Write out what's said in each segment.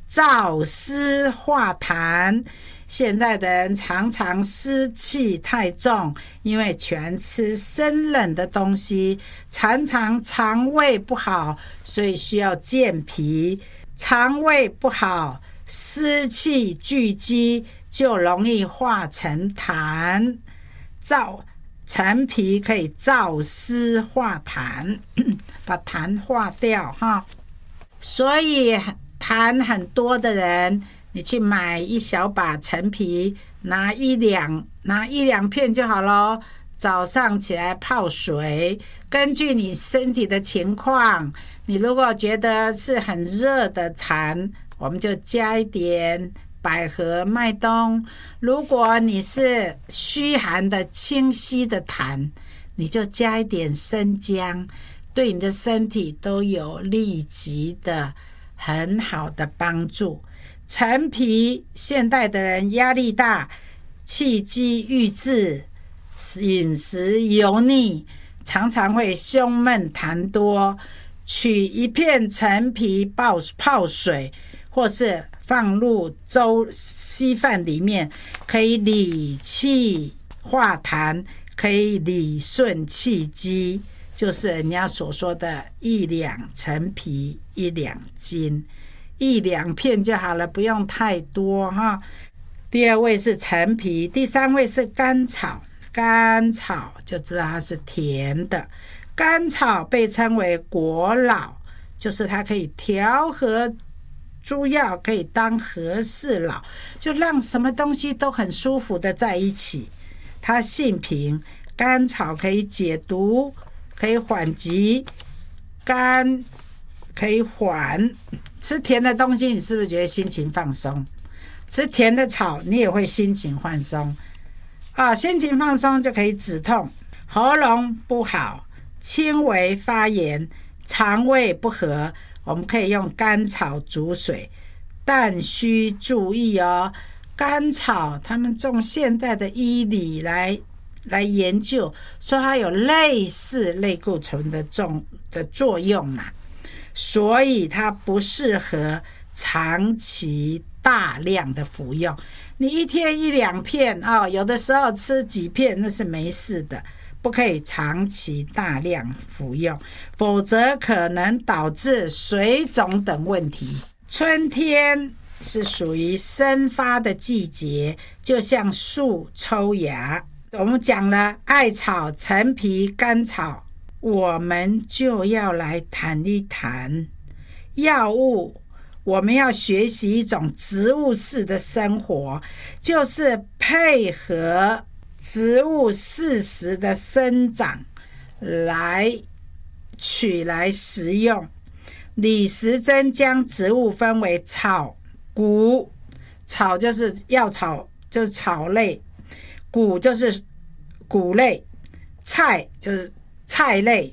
燥湿化痰。现在的人常常湿气太重，因为全吃生冷的东西，常常肠胃不好，所以需要健脾。肠胃不好，湿气聚集，就容易化成痰。陈皮可以燥湿化痰，把痰化掉哈。所以痰很多的人，你去买一小把陈皮，拿一两片就好咯。早上起来泡水，根据你身体的情况，你如果觉得是很热的痰，我们就加一点百合、麦冬。如果你是虚寒的清晰的痰，你就加一点生姜，对你的身体都有立即的很好的帮助。陈皮，现代的人压力大，气机郁滞，饮食油腻，常常会胸闷痰多。取一片陈皮泡水，或是放入稀饭里面，可以理气化痰，可以理顺气机，就是人家所说的1两陈皮1两金，1两片就好了，不用太多哈。第二位是陈皮，第三位是甘草。甘草就知道它是甜的，甘草被称为国老，就是它可以调和诸药，可以当和事佬，就让什么东西都很舒服的在一起。它性平，甘草可以解毒，可以缓急，甘可以缓。吃甜的东西，你是不是觉得心情放松？吃甜的草，你也会心情放松。心情放松就可以止痛。喉咙不好，轻微发炎，肠胃不和，我们可以用甘草煮水，但需注意哦。甘草他们从现代的医理来研究，说它有类似类固醇的作用嘛，所以它不适合长期大量的服用。你一天1两片有的时候吃几片那是没事的，不可以长期大量服用，否则可能导致水肿等问题。春天是属于生发的季节，就像树抽芽。我们讲了艾草、陈皮、甘草，我们就要来谈一谈药物。我们要学习一种植物式的生活，就是配合植物适时的生长来食用。李时珍将植物分为草、谷。草就是药草，就是草类；谷就是谷类；菜就是菜类；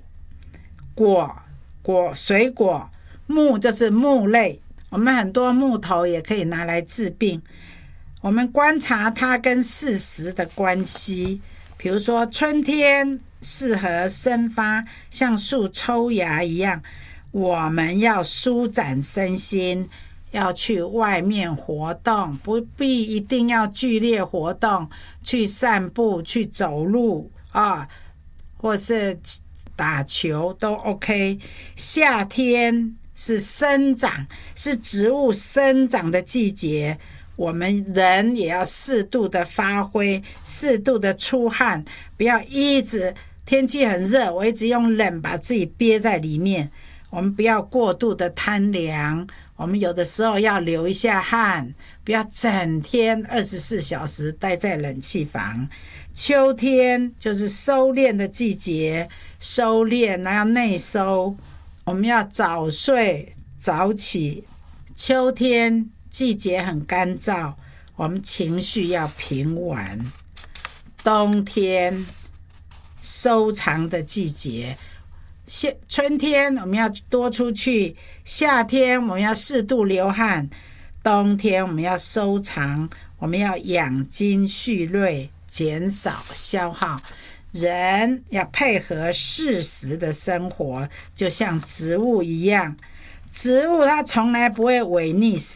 水果；木就是木类。我们很多木头也可以拿来治病，我们观察它跟事实的关系。比如说春天适合生发，像树抽芽一样，我们要舒展身心，要去外面活动，不必一定要剧烈活动，去散步，去走路或是打球都 OK。夏天是生长，是植物生长的季节，我们人也要适度的发挥，适度的出汗，不要一直天气很热，我一直用冷把自己憋在里面。我们不要过度的贪凉，我们有的时候要流一下汗，不要整天24小时待在冷气房。秋天就是收敛的季节，收敛要内收，我们要早睡早起。秋天季节很干燥，我们情绪要平稳。冬天收藏的季节，春天我们要多出去，夏天我们要适度流汗，冬天我们要收藏，我们要养精蓄锐，减少消耗。人要配合适时的生活，就像植物一样，植物它从来不会违逆